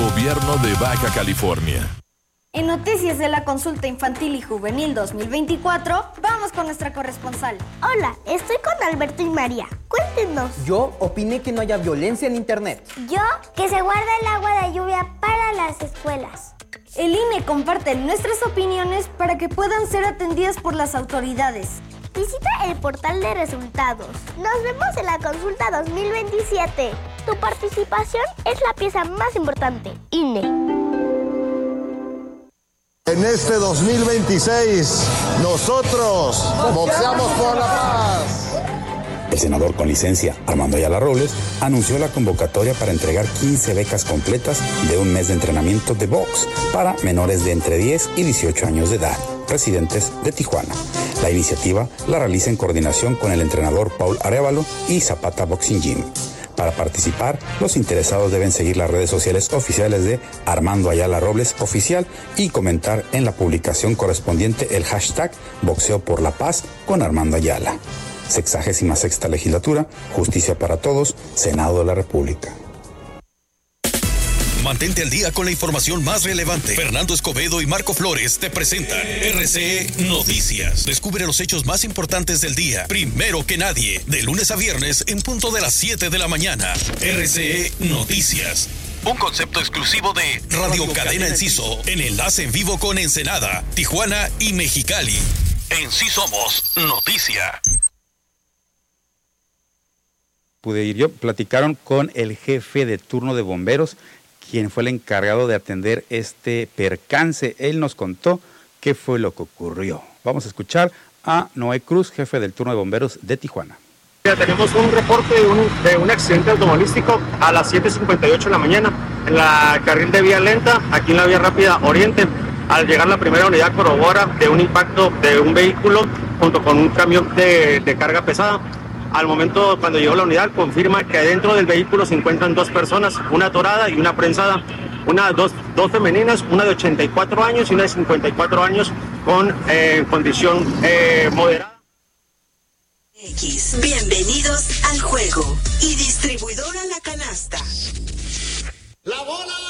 Gobierno de Baja California. En Noticias de la Consulta Infantil y Juvenil 2024, vamos con nuestra corresponsal. Hola, estoy con Alberto y María. Cuéntenos. Yo opiné que no haya violencia en internet. Yo, que se guarda el agua de lluvia para las escuelas. El INE comparte nuestras opiniones para que puedan ser atendidas por las autoridades. Visita el portal de resultados. Nos vemos en la consulta 2027. Tu participación es la pieza más importante. INE. En este 2026, nosotros boxeamos por la paz. El senador con licencia, Armando Ayala Robles, anunció la convocatoria para entregar 15 becas completas de un mes de entrenamiento de box para menores de entre 10 y 18 años de edad, residentes de Tijuana. La iniciativa la realiza en coordinación con el entrenador Paul Arévalo y Zapata Boxing Gym. Para participar, los interesados deben seguir las redes sociales oficiales de Armando Ayala Robles Oficial y comentar en la publicación correspondiente el hashtag Boxeo por la Paz con Armando Ayala. 66ª Legislatura, Justicia para Todos, Senado de la República. Mantente al día con la información más relevante. Fernando Escobedo y Marco Flores te presentan RCE Noticias. Descubre los hechos más importantes del día, primero que nadie, de lunes a viernes en punto de las 7 de la mañana. RCE Noticias. Un concepto exclusivo de Radio Cadena Enciso, en enlace en vivo con Ensenada, Tijuana y Mexicali. En Sí Somos Noticia. Pude ir yo, platicaron con el jefe de turno de bomberos, quien fue el encargado de atender este percance. Él nos contó qué fue lo que ocurrió. Vamos a escuchar a Noé Cruz, jefe del turno de bomberos de Tijuana. Ya tenemos un reporte de un accidente automovilístico a las 7:58 de la mañana en la carril de vía lenta, aquí en la vía rápida Oriente. Al llegar la primera unidad corrobora de un impacto de un vehículo junto con un camión de carga pesada. Al momento, cuando llegó la unidad, confirma que dentro del vehículo se encuentran dos personas, una atorada y una prensada, dos femeninas, una de 84 años y una de 54 años con condición moderada. Bienvenidos al juego y distribuidora La Canasta. La bola